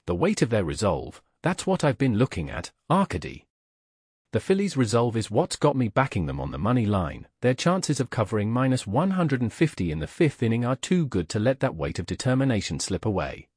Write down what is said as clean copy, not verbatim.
The weight of their resolve, that's what I've been looking at, Arcady. The Phillies' resolve is what's got me backing them on the money line. Their chances of covering -150 in the fifth inning are too good to let that weight of determination slip away.